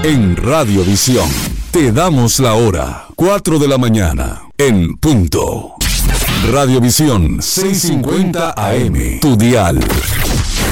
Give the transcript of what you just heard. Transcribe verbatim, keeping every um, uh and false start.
En Radiovisión te damos la hora, cuatro de la mañana, en punto. Radiovisión seiscientos cincuenta A M, tu dial.